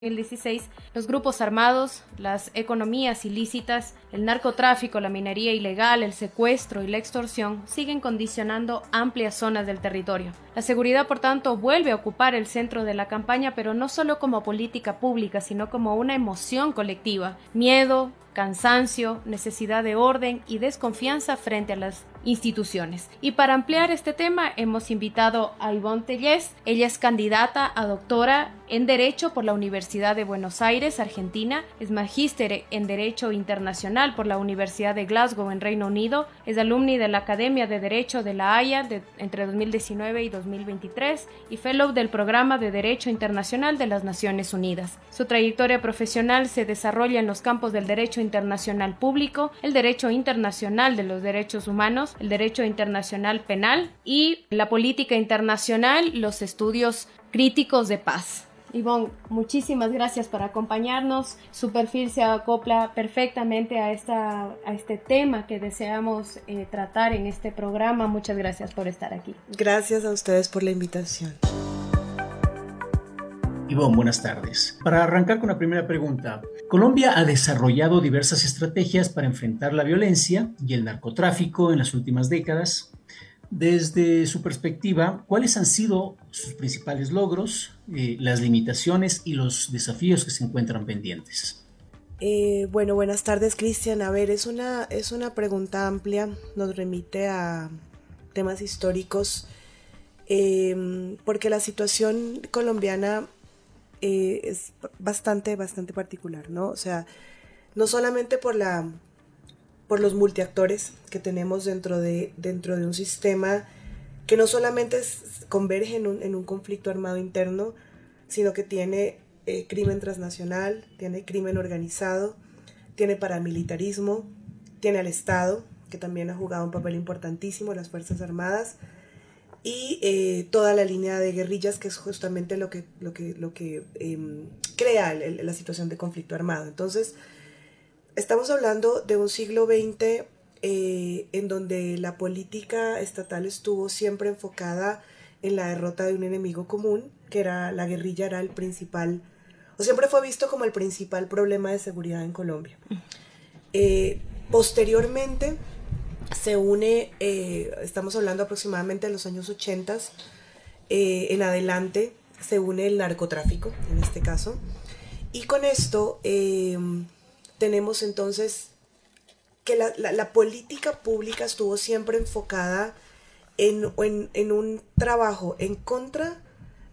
2016, los grupos armados, las economías ilícitas, el narcotráfico, la minería ilegal, el secuestro y la extorsión siguen condicionando amplias zonas del territorio. La seguridad, por tanto, vuelve a ocupar el centro de la campaña, pero no solo como política pública, sino como una emoción colectiva. Miedo, cansancio, necesidad de orden y desconfianza frente a las instituciones. Y para ampliar este tema hemos invitado a Ivonne Tellez. Ella es candidata a doctora en Derecho por la Universidad de Buenos Aires, Argentina, es magíster en Derecho Internacional por la Universidad de Glasgow en Reino Unido, es alumni de la Academia de Derecho de La Haya entre 2019 y 2023 y fellow del Programa de Derecho Internacional de las Naciones Unidas. Su trayectoria profesional se desarrolla en los campos del derecho internacional público, el derecho internacional de los derechos humanos, el derecho internacional penal y la política internacional, los estudios críticos de paz. Ivonne, muchísimas gracias por acompañarnos. Su perfil se acopla perfectamente a este tema que deseamos tratar en este programa. Muchas gracias por estar aquí. Gracias a ustedes por la invitación. Ivonne, buenas tardes. Para arrancar con la primera pregunta, Colombia ha desarrollado diversas estrategias para enfrentar la violencia y el narcotráfico en las últimas décadas. Desde su perspectiva, ¿cuáles han sido sus principales logros, las limitaciones y los desafíos que se encuentran pendientes? Bueno, buenas tardes, Cristian. A ver, es una pregunta amplia, nos remite a temas históricos, porque la situación colombiana es bastante particular, ¿no? O sea, no solamente por los multiactores que tenemos dentro de un sistema que no solamente converge en un conflicto armado interno, sino que tiene crimen transnacional, tiene crimen organizado, tiene paramilitarismo, tiene al Estado, que también ha jugado un papel importantísimo, las Fuerzas Armadas, y toda la línea de guerrillas, que es justamente lo que crea la situación de conflicto armado. Entonces, estamos hablando de un siglo XX en donde la política estatal estuvo siempre enfocada en la derrota de un enemigo común, que era la guerrilla, era el principal, o siempre fue visto como el principal problema de seguridad en Colombia. Posteriormente se une, estamos hablando aproximadamente de los años 80, en adelante se une el narcotráfico, en este caso, y con esto tenemos entonces que la política pública estuvo siempre enfocada en un trabajo en contra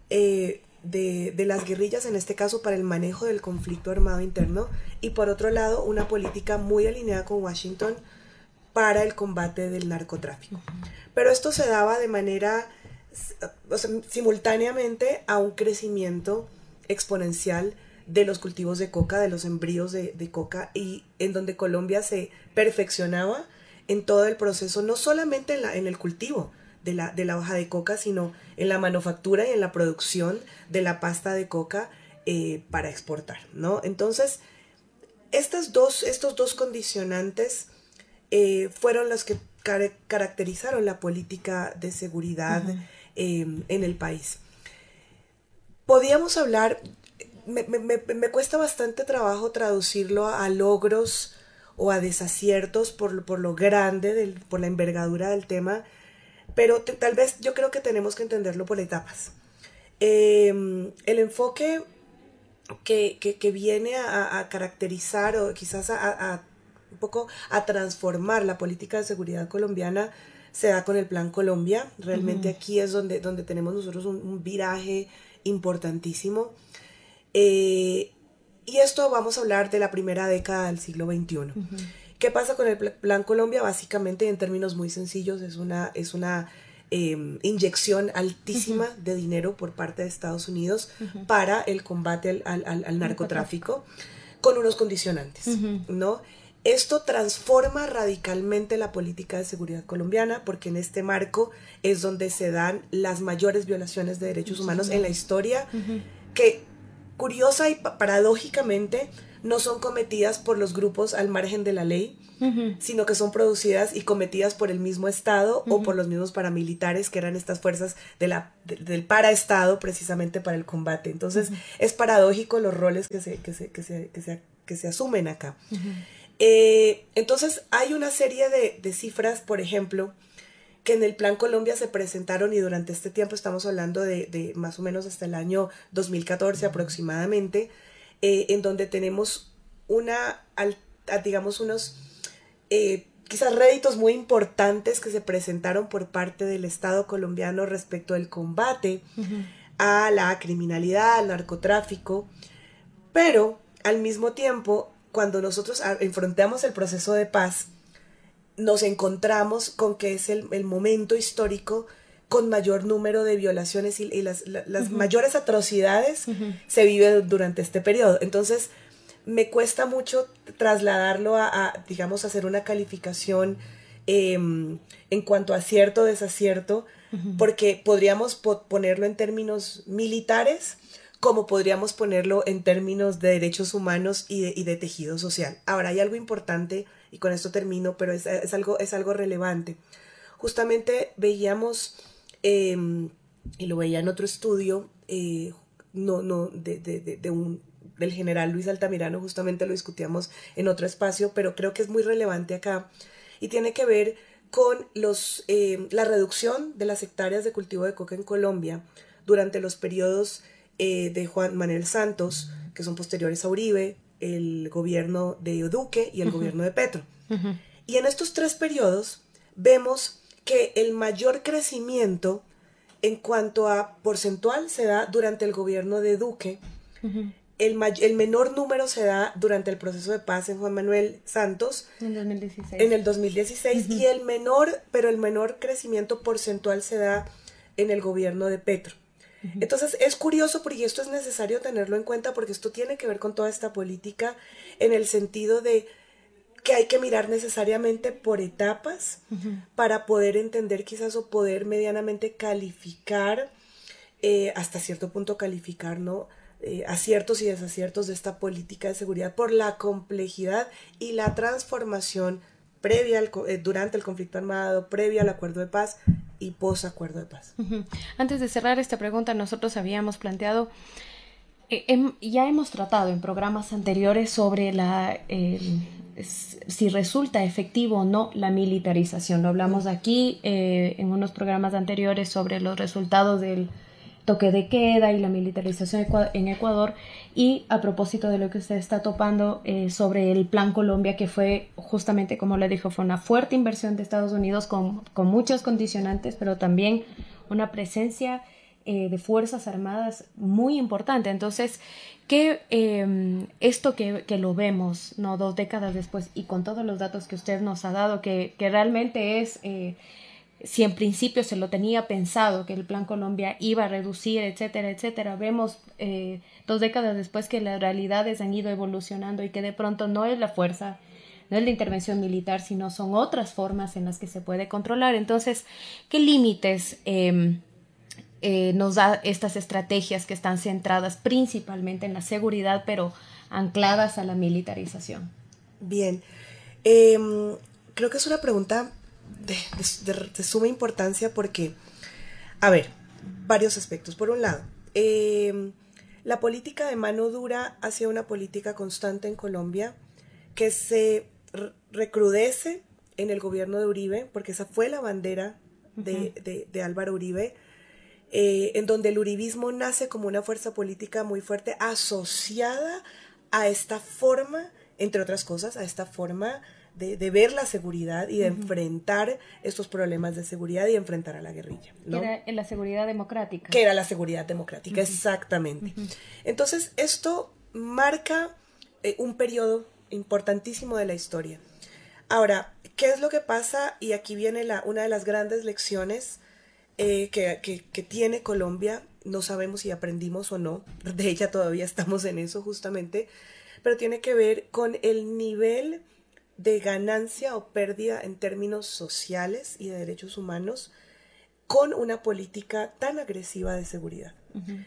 de las guerrillas, en este caso para el manejo del conflicto armado interno, y por otro lado una política muy alineada con Washington para el combate del narcotráfico. Pero esto se daba de manera, o sea, simultáneamente a un crecimiento exponencial de los cultivos de coca, de los sembríos de coca, y en donde Colombia se perfeccionaba en todo el proceso, no solamente en el cultivo de la hoja de coca, sino en la manufactura y en la producción de la pasta de coca para exportar, ¿no? Entonces, estos dos condicionantes fueron los que caracterizaron la política de seguridad en el país. Podíamos hablar, me cuesta bastante trabajo traducirlo a logros o a desaciertos por lo grande, por la envergadura del tema, pero tal vez yo creo que tenemos que entenderlo por etapas. El enfoque que viene a caracterizar o quizás un poco a transformar la política de seguridad colombiana se da con el Plan Colombia. Realmente aquí es donde tenemos nosotros un viraje importantísimo. Y esto vamos a hablar de la primera década del siglo XXI. ¿Qué pasa con el Plan Colombia? Básicamente, en términos muy sencillos, es una inyección altísima de dinero por parte de Estados Unidos para el combate al narcotráfico, con unos condicionantes, ¿no? Esto transforma radicalmente la política de seguridad colombiana, porque en este marco es donde se dan las mayores violaciones de derechos humanos en la historia, que curiosa y paradójicamente no son cometidas por los grupos al margen de la ley, sino que son producidas y cometidas por el mismo Estado o por los mismos paramilitares, que eran estas fuerzas del paraestado precisamente para el combate. Entonces es paradójico los roles que se asumen acá. Entonces hay una serie de cifras, por ejemplo, que en el Plan Colombia se presentaron, y durante este tiempo estamos hablando de más o menos hasta el año 2014 aproximadamente, en donde tenemos digamos unos quizás réditos muy importantes que se presentaron por parte del Estado colombiano respecto al combate a la criminalidad, al narcotráfico, pero al mismo tiempo, cuando nosotros enfrentamos el proceso de paz, nos encontramos con que es el momento histórico con mayor número de violaciones y las mayores atrocidades se viven durante este periodo. Entonces, me cuesta mucho trasladarlo digamos, hacer una calificación en cuanto a acierto o desacierto, porque podríamos ponerlo en términos militares, como podríamos ponerlo en términos de derechos humanos y de tejido social. Ahora, hay algo importante, y con esto termino, pero es algo relevante. Justamente veíamos, y lo veía en otro estudio, del general Luis Altamirano, justamente lo discutíamos en otro espacio, pero creo que es muy relevante acá, y tiene que ver con la reducción de las hectáreas de cultivo de coca en Colombia durante los periodos de Juan Manuel Santos, que son posteriores a Uribe, el gobierno de Duque y el gobierno de Petro. Y en estos tres periodos vemos que el mayor crecimiento en cuanto a porcentual se da durante el gobierno de Duque, el menor número se da durante el proceso de paz en Juan Manuel Santos en el 2016 y el menor crecimiento porcentual se da en el gobierno de Petro. Entonces es curioso, porque esto es necesario tenerlo en cuenta, porque esto tiene que ver con toda esta política, en el sentido de que hay que mirar necesariamente por etapas para poder entender quizás, o poder medianamente calificar, hasta cierto punto calificar, ¿no? Aciertos y desaciertos de esta política de seguridad, por la complejidad y la transformación previa durante el conflicto armado, previa al acuerdo de paz y post-acuerdo de paz. Antes de cerrar esta pregunta, nosotros habíamos planteado, ya hemos tratado en programas anteriores sobre si resulta efectivo o no la militarización. Lo hablamos aquí en unos programas anteriores sobre los resultados del toque de queda y la militarización en Ecuador, y a propósito de lo que usted está topando sobre el Plan Colombia, que fue justamente, como le dijo, fue una fuerte inversión de Estados Unidos con muchos condicionantes, pero también una presencia de Fuerzas Armadas muy importante. Entonces, esto que lo vemos, ¿no?, 2 décadas después, y con todos los datos que usted nos ha dado, que realmente es... si en principio se lo tenía pensado que el Plan Colombia iba a reducir, etcétera, etcétera, vemos 2 décadas después que las realidades han ido evolucionando y que de pronto no es la fuerza, no es la intervención militar, sino son otras formas en las que se puede controlar. Entonces, ¿qué límites nos da estas estrategias que están centradas principalmente en la seguridad, pero ancladas a la militarización? Bien, creo que es una pregunta de suma importancia, porque, a ver, varios aspectos. Por un lado, la política de mano dura ha sido una política constante en Colombia, que se recrudece en el gobierno de Uribe, porque esa fue la bandera de Álvaro Uribe, en donde el uribismo nace como una fuerza política muy fuerte asociada a esta forma, entre otras cosas, a esta forma de ver la seguridad y de enfrentar estos problemas de seguridad y enfrentar a la guerrilla, ¿no? Que era la seguridad democrática. Que era la seguridad democrática, exactamente. Entonces, esto marca un periodo importantísimo de la historia. Ahora, ¿qué es lo que pasa? Y aquí viene una de las grandes lecciones que tiene Colombia. No sabemos si aprendimos o no, de ella todavía estamos en eso justamente, pero tiene que ver con el nivel de ganancia o pérdida en términos sociales y de derechos humanos con una política tan agresiva de seguridad.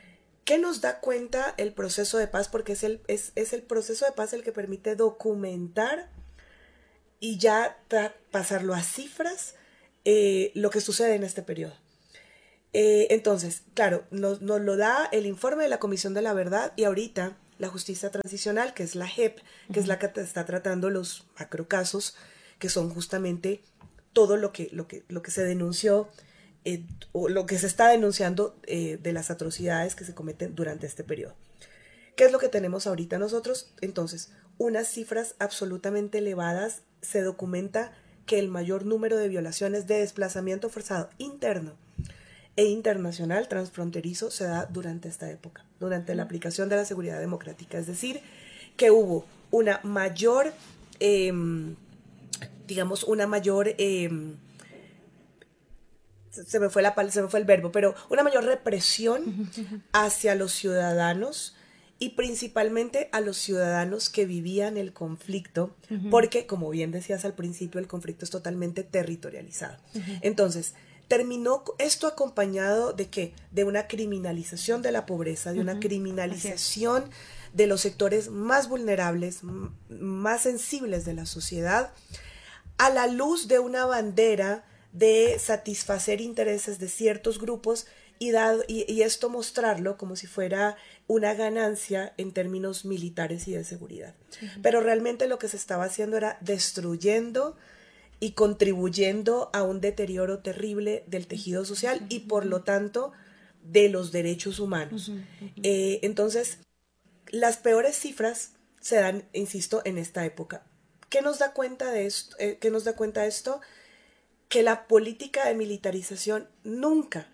¿Qué nos da cuenta el proceso de paz? Porque es el proceso de paz el que permite documentar y ya pasarlo a cifras lo que sucede en este periodo. Entonces, claro, nos lo da el informe de la Comisión de la Verdad y ahorita la Justicia Transicional, que es la JEP, que es la que está tratando los macrocasos, que son justamente todo lo que se denunció o lo que se está denunciando de las atrocidades que se cometen durante este periodo. ¿Qué es lo que tenemos ahorita nosotros? Entonces, unas cifras absolutamente elevadas. Se documenta que el mayor número de violaciones de desplazamiento forzado interno e internacional transfronterizo se da durante esta época, durante la aplicación de la seguridad democrática. Es decir, que hubo una mayor, se me fue el verbo, pero una mayor represión hacia los ciudadanos y principalmente a los ciudadanos que vivían el conflicto, porque, como bien decías al principio, el conflicto es totalmente territorializado. Entonces, terminó esto acompañado de ¿qué? De una criminalización de la pobreza, de una criminalización de los sectores más vulnerables, más sensibles de la sociedad, a la luz de una bandera de satisfacer intereses de ciertos grupos y esto mostrarlo como si fuera una ganancia en términos militares y de seguridad. Pero realmente lo que se estaba haciendo era destruyendo y contribuyendo a un deterioro terrible del tejido social y por lo tanto de los derechos humanos. Entonces, las peores cifras se dan, insisto, en esta época. ¿Qué nos da cuenta de esto? Que la política de militarización nunca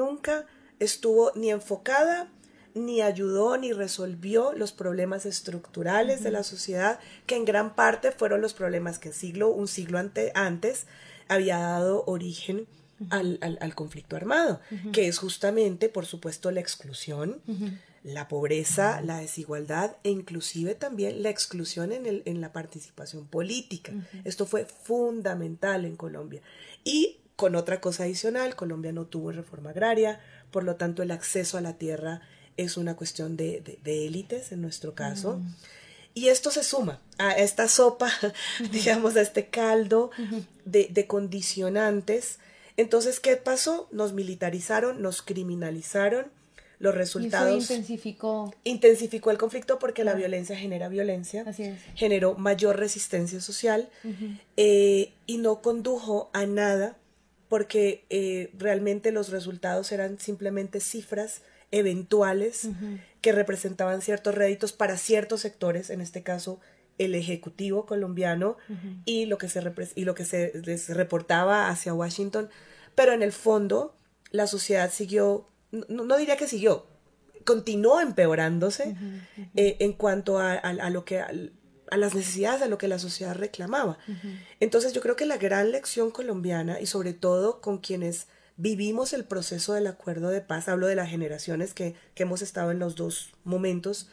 estuvo ni enfocada, ni ayudó, ni resolvió los problemas estructurales de la sociedad, que en gran parte fueron los problemas que un siglo antes había dado origen al conflicto armado, que es justamente, por supuesto, la exclusión, la pobreza, la desigualdad e inclusive también la exclusión en la participación política. Esto fue fundamental en Colombia. Y con otra cosa adicional, Colombia no tuvo reforma agraria, por lo tanto el acceso a la tierra es una cuestión de élites en nuestro caso. Y esto se suma a esta sopa, digamos, a este caldo de condicionantes. Entonces, ¿qué pasó? Nos militarizaron, nos criminalizaron. Los resultados... Y eso intensificó el conflicto porque la violencia genera violencia. Así es. Generó mayor resistencia social y no condujo a nada porque realmente los resultados eran simplemente cifras eventuales que representaban ciertos réditos para ciertos sectores, en este caso el ejecutivo colombiano y lo que se les reportaba hacia Washington, pero en el fondo la sociedad siguió, no diría que siguió, continuó empeorándose en cuanto a las necesidades, a lo que la sociedad reclamaba. Entonces yo creo que la gran lección colombiana, y sobre todo con quienes vivimos el proceso del acuerdo de paz, hablo de las generaciones que hemos estado en los dos momentos,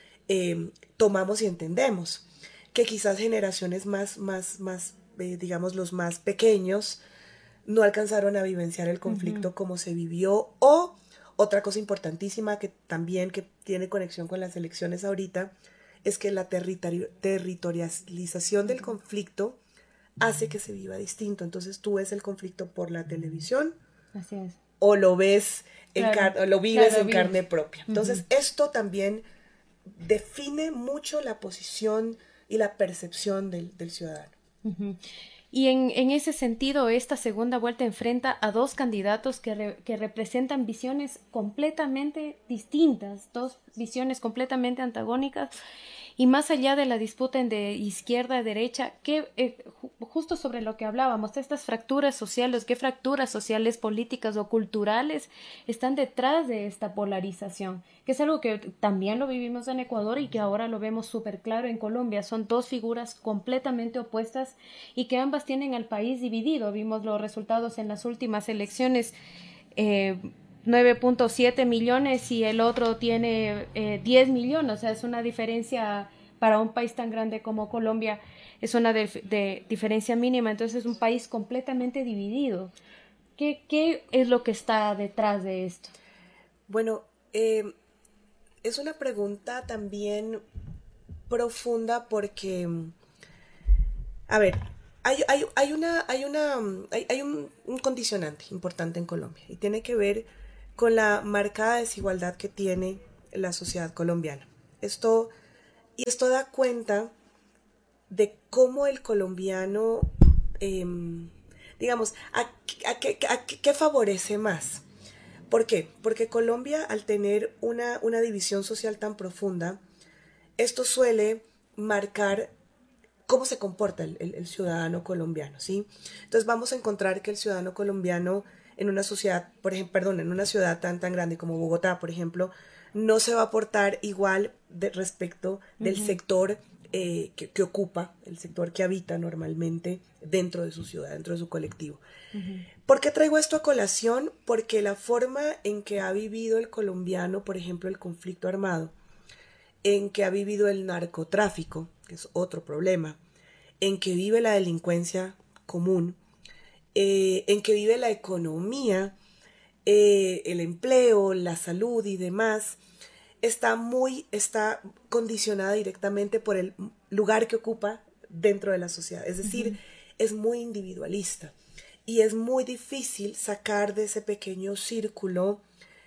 tomamos y entendemos que quizás generaciones más digamos, los más pequeños no alcanzaron a vivenciar el conflicto como se vivió. O otra cosa importantísima que tiene conexión con las elecciones ahorita es que la territorialización del conflicto hace que se viva distinto. Entonces tú ves el conflicto por la televisión. Así es. O lo ves lo vives en carne propia. Entonces, esto también define mucho la posición y la percepción del ciudadano. Y en ese sentido, esta segunda vuelta enfrenta a dos candidatos que representan visiones completamente distintas, dos visiones completamente antagónicas. Y más allá de la disputa de izquierda-derecha, justo sobre lo que hablábamos, estas fracturas sociales, ¿qué fracturas sociales, políticas o culturales están detrás de esta polarización? Que es algo que también lo vivimos en Ecuador y que ahora lo vemos súper claro en Colombia. Son dos figuras completamente opuestas y que ambas tienen al país dividido. Vimos los resultados en las últimas elecciones. 9.7 millones y el otro tiene 10 millones, o sea, es una diferencia para un país tan grande como Colombia, es una de diferencia mínima, entonces es un país completamente dividido. ¿Qué es lo que está detrás de esto? Bueno, es una pregunta también profunda porque, a ver, hay un condicionante importante en Colombia y tiene que ver con la marcada desigualdad que tiene la sociedad colombiana. Esto da cuenta de cómo el colombiano, digamos, ¿qué favorece más? ¿Por qué? Porque Colombia, al tener una división social tan profunda, esto suele marcar cómo se comporta el ciudadano colombiano, ¿sí? Entonces vamos a encontrar que el ciudadano colombiano en una sociedad, por ejemplo, perdón, en una ciudad tan grande como Bogotá, por ejemplo, no se va a portar igual respecto del sector que ocupa, el sector que habita normalmente dentro de su ciudad, dentro de su colectivo. ¿Por qué traigo esto a colación? Porque la forma en que ha vivido el colombiano, por ejemplo, el conflicto armado, en que ha vivido el narcotráfico, que es otro problema, en que vive la delincuencia común, en que vive la economía, el empleo, la salud y demás, está condicionada directamente por el lugar que ocupa dentro de la sociedad. Es decir, es muy individualista y es muy difícil sacar de ese pequeño círculo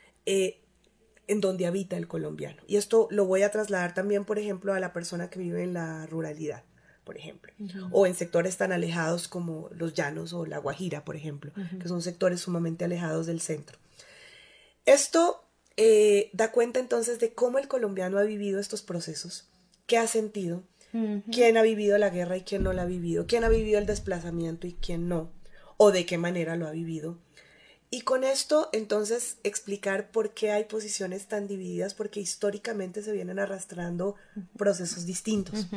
en donde habita el colombiano. Y esto lo voy a trasladar también, por ejemplo, a la persona que vive en la ruralidad, por ejemplo, o en sectores tan alejados como los llanos o la Guajira, por ejemplo, que son sectores sumamente alejados del centro. Esto da cuenta entonces de cómo el colombiano ha vivido estos procesos, qué ha sentido, quién ha vivido la guerra y quién no la ha vivido, quién ha vivido el desplazamiento y quién no, o de qué manera lo ha vivido. Y con esto, entonces, explicar por qué hay posiciones tan divididas, porque históricamente se vienen arrastrando procesos distintos.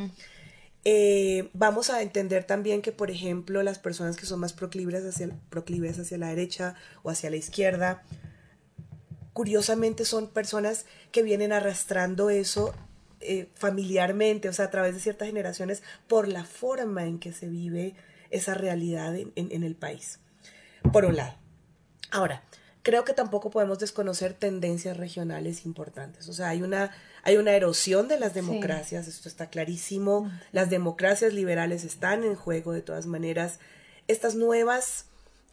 Vamos a entender también que, por ejemplo, las personas que son más proclives hacia la derecha o hacia la izquierda, curiosamente son personas que vienen arrastrando eso familiarmente, o sea, a través de ciertas generaciones, por la forma en que se vive esa realidad en el país, por un lado. Ahora, creo que tampoco podemos desconocer tendencias regionales importantes. O sea, hay una erosión de las democracias, esto está clarísimo. Las democracias liberales están en juego de todas maneras. Estas nuevas,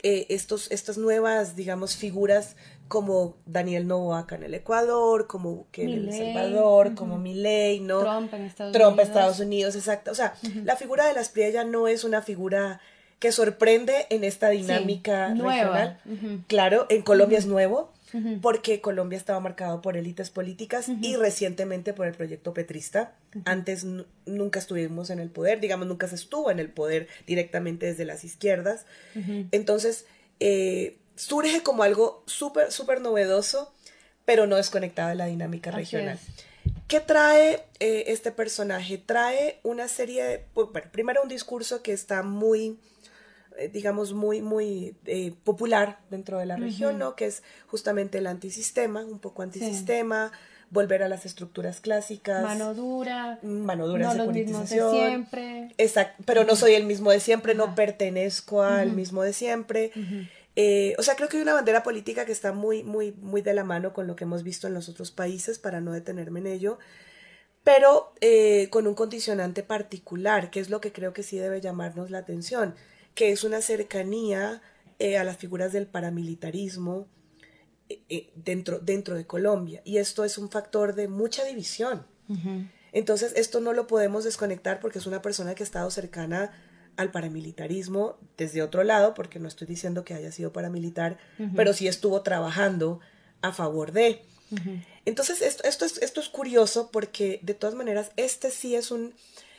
digamos, figuras como Daniel Noboa acá en el Ecuador, como Bukele en El Salvador, como Milei, ¿no? Trump en Estados Unidos, exacto. O sea, la figura de las PRI ya no es una figura que sorprende en esta dinámica regional. Claro, en Colombia es nuevo, porque Colombia estaba marcado por élites políticas y recientemente por el proyecto petrista. Antes nunca estuvimos en el poder, digamos, nunca se estuvo en el poder directamente desde las izquierdas. Entonces, surge como algo súper novedoso, pero no desconectado de la dinámica regional. ¿Qué trae este personaje? Trae una serie de, bueno, primero un discurso que está muy, digamos, muy popular dentro de la región, ¿no? Que es justamente el antisistema, un poco antisistema, volver a las estructuras clásicas. Mano dura, no los mismos de siempre. Exacto, pero no soy el mismo de siempre, no pertenezco al mismo de siempre. O sea, creo que hay una bandera política que está muy de la mano con lo que hemos visto en los otros países, para no detenerme en ello, pero con un condicionante particular, que es lo que creo que sí debe llamarnos la atención, que es una cercanía a las figuras del paramilitarismo dentro de Colombia, y esto es un factor de mucha división. Entonces esto no lo podemos desconectar, porque es una persona que ha estado cercana al paramilitarismo desde otro lado, porque no estoy diciendo que haya sido paramilitar, pero sí estuvo trabajando a favor de. Entonces esto es curioso, porque de todas maneras este sí es un,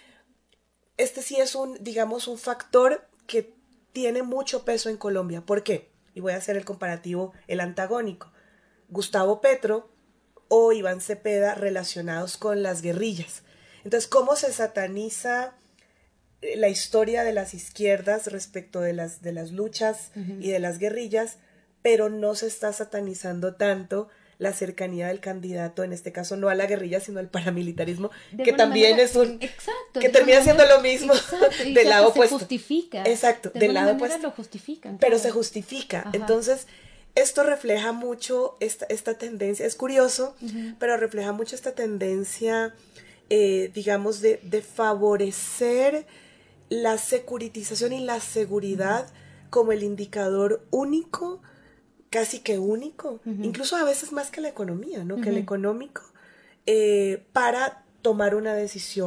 digamos, un factor que tiene mucho peso en Colombia. ¿Por qué? Y voy a hacer el comparativo, el antagónico. Gustavo Petro o Iván Cepeda relacionados con las guerrillas. Entonces, ¿cómo se sataniza la historia de las izquierdas respecto de las luchas y de las guerrillas, pero no se está satanizando tanto la cercanía del candidato, en este caso no a la guerrilla, sino al paramilitarismo, que también manera, es un... Exacto, que termina siendo lo mismo, del lado opuesto. Se justifica. Exacto, del lado opuesto. Lo justifican. Pero se justifica. Entonces, Esto refleja mucho esta tendencia, es curioso, pero refleja mucho esta tendencia, digamos, de favorecer la securitización y la seguridad como el indicador único, casi que único, incluso a veces más que la economía, ¿no? Que el económico, para tomar una decisión